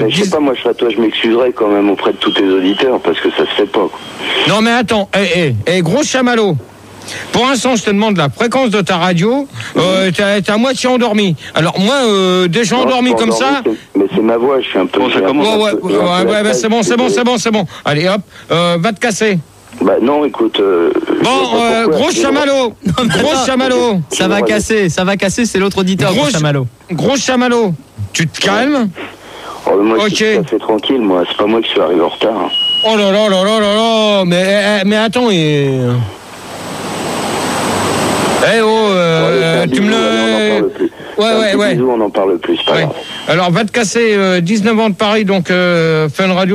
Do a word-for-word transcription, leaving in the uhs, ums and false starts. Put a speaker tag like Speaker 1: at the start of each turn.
Speaker 1: Mais je sais pas, moi, je, toi, je m'excuserai quand même auprès de tous tes auditeurs, parce que ça se fait pas, quoi.
Speaker 2: Non, mais attends, eh, eh, eh, gros chamallow. Pour l'instant, je te demande la fréquence de ta radio. Euh, t'es, t'es à moitié endormi. Alors moi, euh, déjà
Speaker 1: Non,
Speaker 2: endormi comme
Speaker 1: endormi,
Speaker 2: ça.
Speaker 1: C'est, mais c'est ma voix, je suis un peu.
Speaker 3: Bon, ça commence
Speaker 2: Ouais, ouais, ouais, ouais, ouais, bah, c'est bon, c'est bon, c'est bon, c'est bon. Allez, hop, euh, va te casser.
Speaker 1: Bah non, écoute. Euh,
Speaker 2: Bon, euh, gros chamallow. Gros chamallow.
Speaker 4: Ça va casser, ça va casser, c'est l'autre auditeur, gros chamallow.
Speaker 2: Gros chamallow. Tu te calmes?
Speaker 1: Oh, moi,
Speaker 2: Ok.
Speaker 1: je suis tout à fait tranquille, moi. C'est pas moi qui suis arrivé en retard.
Speaker 2: Oh là là là là là là. Mais, mais attends, et... Eh oh, euh,
Speaker 1: ouais,
Speaker 2: tu me
Speaker 1: le.
Speaker 2: Ouais, ouais, ouais.
Speaker 1: Bisous, on en parle plus, pas
Speaker 2: ouais.
Speaker 1: grave.
Speaker 2: Alors, va te casser, euh, dix-neuf ans de Paris, donc euh, Fun Radio.